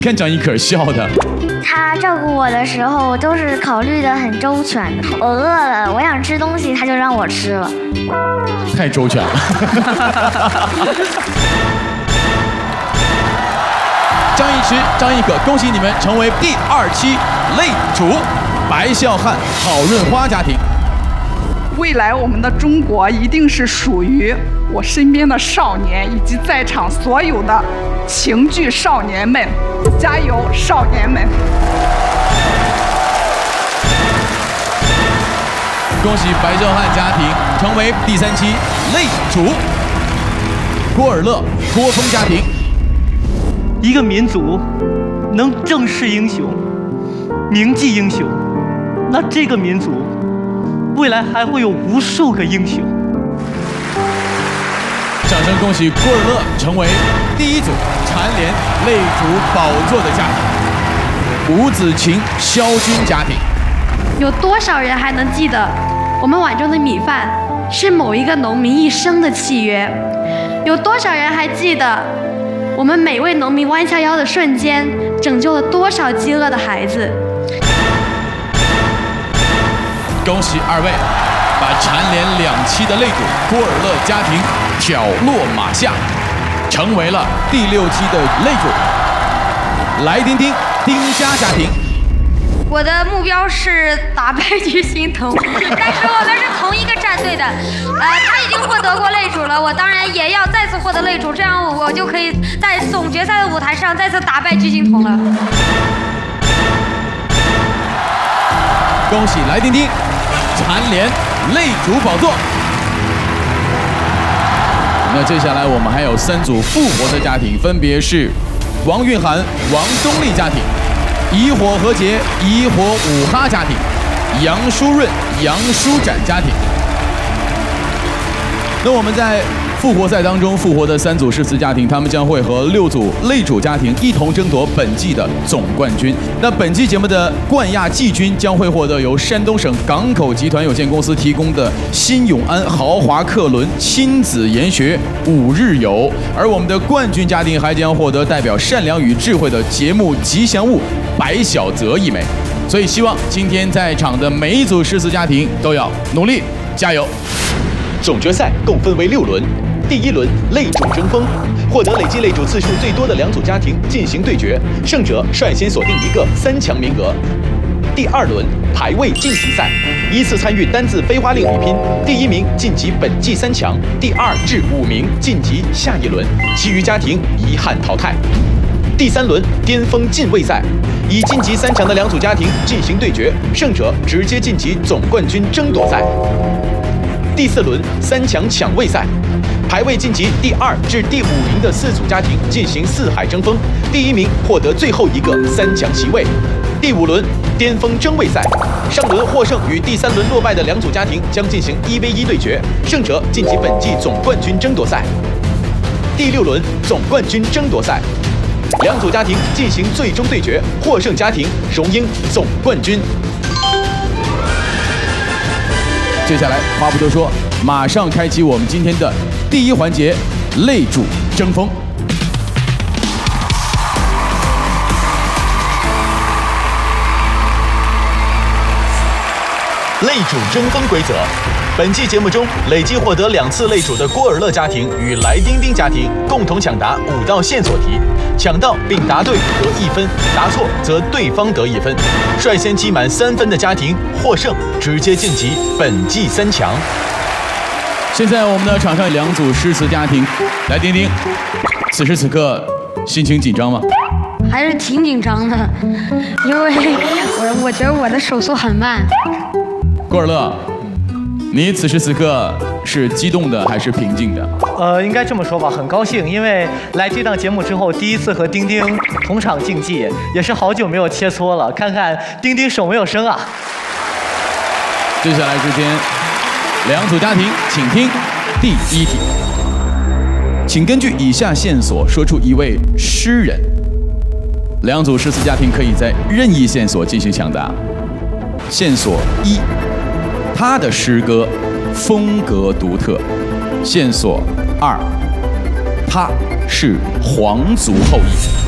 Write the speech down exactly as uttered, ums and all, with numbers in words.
看张一可笑的。 他照顾我的时候都是考虑的很周全的。我饿了，我想吃东西，他就让我吃了。 太周全了。张一驰、张一可，恭喜你们成为第二期擂主白孝汉、郝润花家庭。 未来我们的中国一定是属于我身边的少年以及在场所有的情剧少年们，加油，少年们！ 恭喜白孝汉家庭成为第三期擂主。郭尔乐、郭峰家庭。 一个民族能正视英雄、铭记英雄，那这个民族未来还会有无数个英雄。 掌声恭喜郭尔乐成为第一组蝉联擂主宝座的家庭。吴子晴、肖军家庭。 有多少人还能记得我们碗中的米饭是某一个农民一生的契约？有多少人还记得我们每位农民弯下腰的瞬间拯救了多少饥饿的孩子？ 恭喜二位把蝉联两期的擂主郭尔乐家庭挑落马下，成为了第六期的擂主来丁丁、丁家家庭。 我的目标是打败巨星腾，但是我们是同一个战队的。呃，他已经获得过擂主了，我当然也要再次获得擂主，这样我就可以在总决赛的舞台上再次打败巨星腾了。 恭喜来丁丁蝉联擂主宝座。那接下来我们还有三组复活的家庭，分别是王韵涵、王东丽家庭。以火和解、以火五哈家庭，杨舒润、杨舒展家庭。那我们在复活赛当中复活的三组诗词家庭，他们将会和六组擂主家庭一同争夺本季的总冠军。那本期节目的冠亚季军将会获得由山东省港口集团有限公司提供的新永安豪华客轮亲子研学五日游，而我们的冠军家庭还将获得代表善良与智慧的节目吉祥物白小泽一枚。所以希望今天在场的每一组诗词家庭都要努力加油。 总决赛共分为六轮，第一轮擂主争锋，获得累计擂主次数最多的两组家庭进行对决，胜者率先锁定一个三强名额。第二轮排位晋级赛，依次参与单字飞花令比拼，第一名晋级本季三强，第二至五名晋级下一轮，其余家庭遗憾淘汰。第三轮巅峰进位赛，以晋级三强的两组家庭进行对决，胜者直接晋级总冠军争夺赛。第四轮三强抢位赛，排位晋级第二至第五名的四组家庭进行四海争锋，第一名获得最后一个三强席位。第五轮巅峰争位赛，上轮获胜与第三轮落败的两组家庭将进行一 v 一对决，胜者晋级本季总冠军争夺赛。第六轮总冠军争夺赛，两组家庭进行最终对决，获胜家庭荣膺总冠军。 接下来话不多说，马上开启我们今天的第一环节——擂主争锋。 擂主争锋规则：本期节目中，累计获得两次擂主的郭尔乐家庭与来丁丁家庭共同抢答五道线索题，抢到并答对得一分，答错则对方得一分。率先积满三分的家庭获胜，直接晋级本季三强。 现在我们的场上有两组诗词家庭，来丁丁，此时此刻心情紧张吗？ 还是挺紧张的，因为我我觉得我的手速很慢。 郭尔乐，你此时此刻是激动的还是平静的？ 呃，应该这么说吧，很高兴，因为来这档节目之后，第一次和丁丁同场竞技，也是好久没有切磋了，看看丁丁手没有生啊。 接下来之间，两组家庭，请听第一题，请根据以下线索说出一位诗人。两组诗词家庭可以在任意线索进行抢答。线索一，他的诗歌风格独特。线索二，他是皇族后裔。